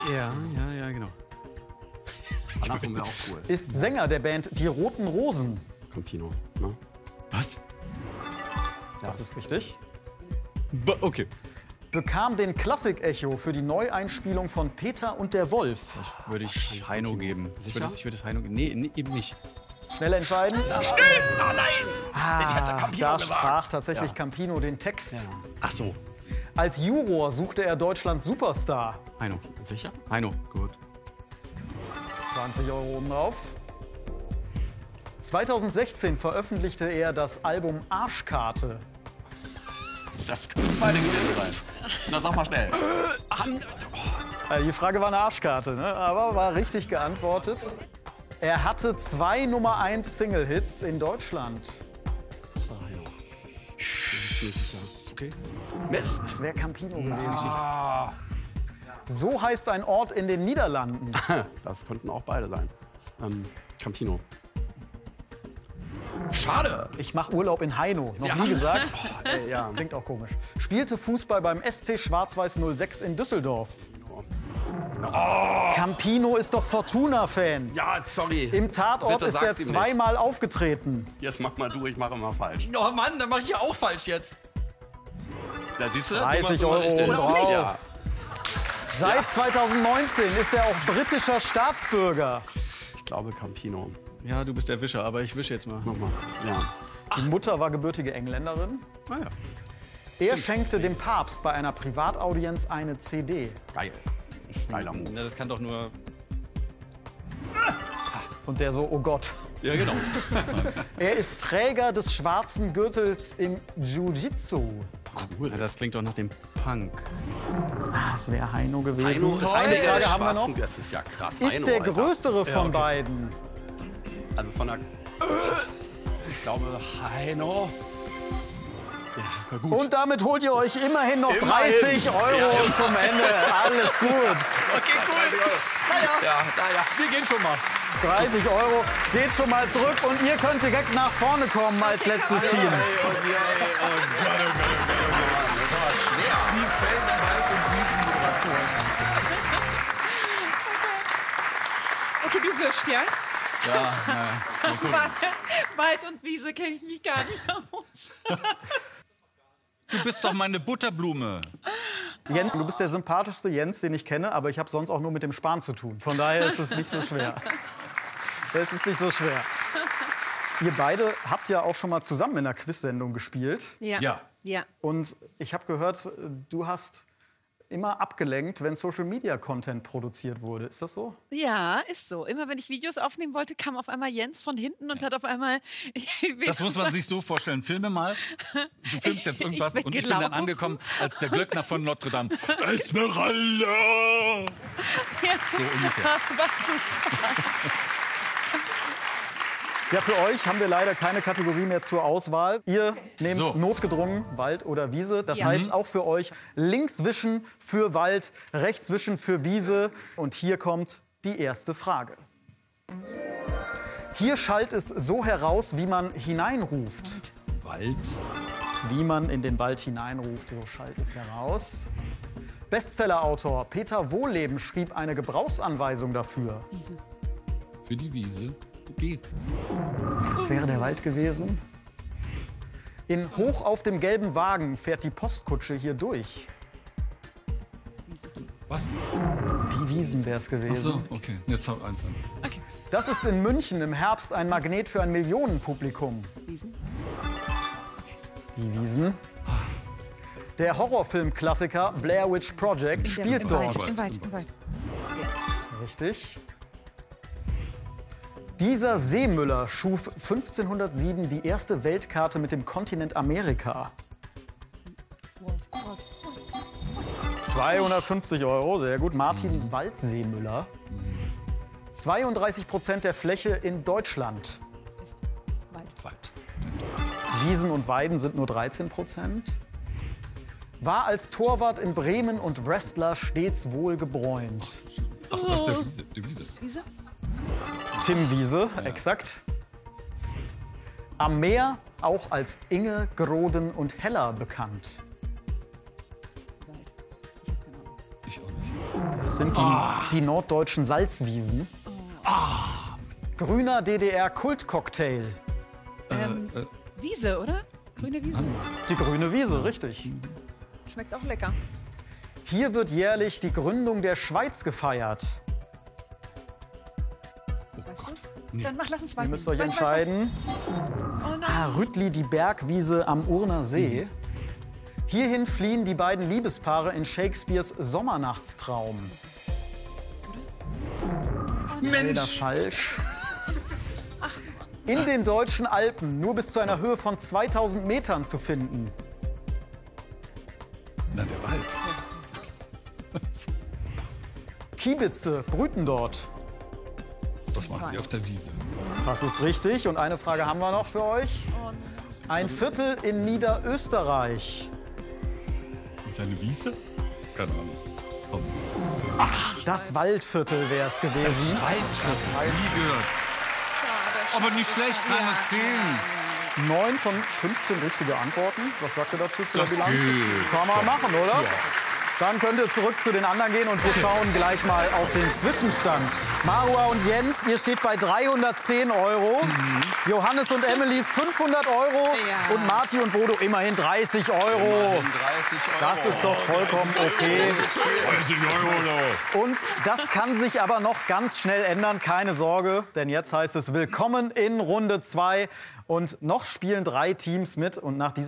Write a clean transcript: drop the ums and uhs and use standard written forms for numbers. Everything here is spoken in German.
Ja, genau. Andersrum wäre auch cool. Ist Sänger der Band Die Roten Rosen. Campino, ne? Was? Das ist richtig. Okay. Bekam den Klassik-Echo für die Neueinspielung von Peter und der Wolf. Würde ich Heino geben. Sicher? Ich würde es Heino geben. Nee, eben nicht. Schnell entscheiden. Oh nein! Ich hätte Campino Da gesagt. sprach tatsächlich Ja. Campino den Text. Ja. Ach so. Als Juror suchte er Deutschlands Superstar. Heino. Sicher? Heino. Gut. 20 € obendrauf. 2016 veröffentlichte er das Album Arschkarte. Das könnte meine gewesen sein. Na, sag mal schnell. Die Frage war eine Arschkarte, ne? Aber war richtig geantwortet. Er hatte 2 Nummer-1 Single-Hits in Deutschland. Okay. Mist. Das wäre Campino gewesen. So heißt ein Ort in den Niederlanden. Das könnten auch beide sein. Campino. Schade. Ich mache Urlaub in Heino. Noch nie gesagt. Ja. Klingt auch komisch. Spielte Fußball beim SC Schwarz-Weiß 06 in Düsseldorf. Campino ist doch Fortuna-Fan. Ja, sorry. Im Tatort Bitte ist er sag's ihm nicht. zweimal aufgetreten. Jetzt mach mal du, ich mache immer falsch. Oh Mann, dann mache ich ja auch falsch jetzt. Da siehst du, 30 du machst immer € richtig. drauf. Ja. Seit 2019 ist er auch britischer Staatsbürger. Ich glaube Campino. Ja, du bist der Wischer, aber ich wische jetzt mal. Nochmal. Ja. Die Mutter war gebürtige Engländerin. Naja. Er schenkte dem Papst bei einer Privataudienz eine CD. Geil. Geiler Move. Das kann doch nur... Und der so, oh Gott. Ja, genau. Er ist Träger des schwarzen Gürtels im Jiu-Jitsu. Ja, das klingt doch nach dem Punk. Das wäre Heino gewesen. Heino ist Eine einer der Frage haben wir noch. Schwarzen. Das ist ja krass. Ist Heino, der Alter. größere von okay. beiden? Also von der... Ich glaube Heino. Ja, gut. Und damit holt ihr euch immerhin noch Immerhin. 30 € zum Ende. Alles gut. Okay, cool. Ja, naja. Wir gehen schon mal. 30 € geht schon mal zurück und ihr könnt direkt nach vorne kommen als letztes Team. Das war schwer. Okay, du wirst, ja? Ja, naja. Wald und Wiese kenne ich mich gar nicht aus. Du bist doch meine Butterblume. Jens, du bist der sympathischste Jens, den ich kenne, aber ich habe sonst auch nur mit dem Spahn zu tun. Von daher ist es nicht so schwer. Es ist nicht so schwer. Ihr beide habt ja auch schon mal zusammen in einer Quiz-Sendung gespielt. Ja. Ja. Und ich habe gehört, du hast immer abgelenkt, wenn Social-Media-Content produziert wurde. Ist das so? Ja, ist so. Immer wenn ich Videos aufnehmen wollte, kam auf einmal Jens von hinten und hat auf einmal... Das muss man sich so vorstellen. Filme mal. Du filmst jetzt irgendwas bin und ich bin dann gelaufen. angekommen als der Glöckner von Notre Dame. Esmeralda! Ja. So ungefähr. War super. Ja, für euch haben wir leider keine Kategorie mehr zur Auswahl. Ihr nehmt So. notgedrungen Wald oder Wiese. Das Ja. heißt auch für euch links wischen für Wald, rechts wischen für Wiese. Und hier kommt die erste Frage. Hier schallt es so heraus, wie man hineinruft. Wald. Wie man in den Wald hineinruft, so schallt es heraus. Bestsellerautor Peter Wohlleben schrieb eine Gebrauchsanweisung dafür. Für die Wiese geht. Das wäre der Wald gewesen. In Hoch auf dem gelben Wagen fährt die Postkutsche hier durch. Was? Die Wiesen wäre es Ach gewesen. so, okay. Jetzt hau eins an. Das ist in München im Herbst ein Magnet für ein Millionenpublikum. Wiesen. Die Wiesen. Der Horrorfilm-Klassiker Blair Witch Project spielt Im dort. Wald, im Wald, im Wald. Richtig. Dieser Seemüller schuf 1507 die erste Weltkarte mit dem Kontinent Amerika. 250 €, sehr gut. Martin Waldseemüller. 32% der Fläche in Deutschland. Wald. Wiesen und Weiden sind nur 13%. War als Torwart in Bremen und Wrestler stets wohlgebräunt. Ach, das ist der Wiese. Die Wiese. Wiese? Tim Wiese, exakt. Am Meer auch als Inge, Groden und Heller bekannt. Wald. Ich hab keine Ahnung. Ich auch nicht. Das sind die norddeutschen Salzwiesen. Grüner DDR-Kultcocktail. Wiese, oder? Grüne Wiese. Die grüne Wiese, richtig. Schmeckt auch lecker. Hier wird jährlich die Gründung der Schweiz gefeiert. Weißt du's? Dann lass uns weiter. Ihr müsst euch entscheiden. Oh nein. Rüttli, die Bergwiese am Urner See. Hierhin fliehen die beiden Liebespaare in Shakespeares Sommernachtstraum. Leider falsch. In den deutschen Alpen nur bis zu einer Höhe von 2000 Metern zu finden. Na, der Wald. Kiebitze brüten dort. Das machen sie auf der Wiese. Das ist richtig. Und eine Frage haben wir noch für euch. Ein Viertel in Niederösterreich. Ist eine Wiese? Keine Ahnung. Komm. Das Waldviertel wäre es gewesen. Nie gehört. Aber nicht schlecht, kann erzählen. 9 von 15 richtige Antworten. Was sagt ihr dazu zu der Das Bilanz? geht. Kann man machen, oder? Dann könnt ihr zurück zu den anderen gehen und wir schauen gleich mal auf den Zwischenstand. Marua und Jens, ihr steht bei 310 €. Johannes und Emily 500 € Ja. und Marti und Bodo immerhin 30 €. 30 €. Das ist doch vollkommen okay. Und das kann sich aber noch ganz schnell ändern, keine Sorge, denn jetzt heißt es Willkommen in Runde 2 und noch spielen 3 Teams mit und nach dieser